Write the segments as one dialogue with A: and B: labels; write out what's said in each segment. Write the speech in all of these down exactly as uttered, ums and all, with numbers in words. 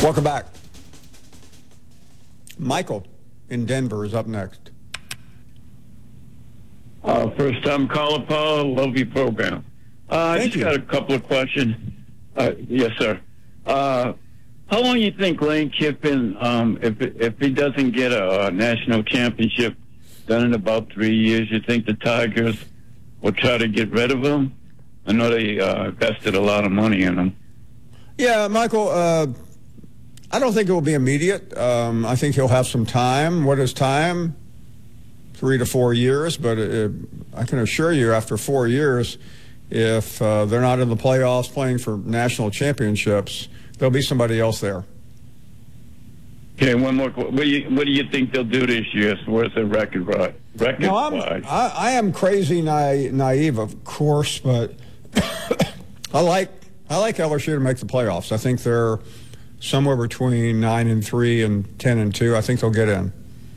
A: Welcome back. Michael in Denver is up next.
B: Uh, first time caller, Paul. Love your program. Uh, I
A: Thank
B: just
A: you.
B: got a couple of questions. Uh, yes, sir. Uh, how long you think Lane Kiffin, um, if if he doesn't get a, a national championship done in about three years, you think the Tigers will try to get rid of him? I know they uh, invested a lot of money in him.
A: Yeah, Michael, uh, I don't think it will be immediate. Um, I think he'll have some time. What is time? Three to four years. But it, I can assure you, after four years, if uh, they're not in the playoffs playing for national championships, there'll be somebody else there.
B: Okay, one more. What do you, what do you think they'll do this year as far as the record right? Record
A: No, I'm,
B: wise?
A: I, I am crazy na- naive, of course, but I like I like L S U to make the playoffs. I think they're somewhere between nine and three and ten and two. I think they'll get in.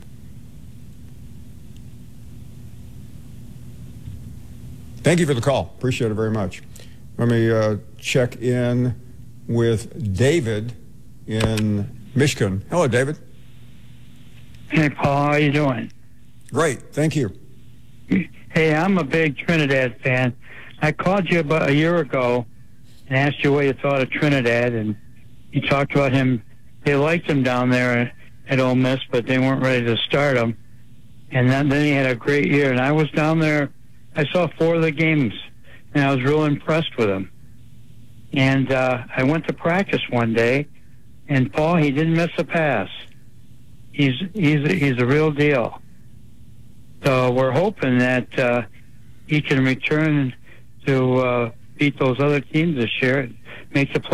A: Thank you for the call. Appreciate it very much. Let me uh, check in with David in Michigan. Hello, David.
C: Hey, Paul, how you doing?
A: Great. Thank you.
C: Hey, I'm a big Trinidad fan. I called you about a year ago and asked you what you thought of Trinidad, and you talked about him. They liked him down there at Ole Miss, but they weren't ready to start him. And then, then he had a great year. And I was down there. I saw four of the games, and I was real impressed with him. And uh, I went to practice one day, and Paul, he didn't miss a pass. He's he's a, he's a real deal. So we're hoping that uh, he can return to uh, beat those other teams this year, make the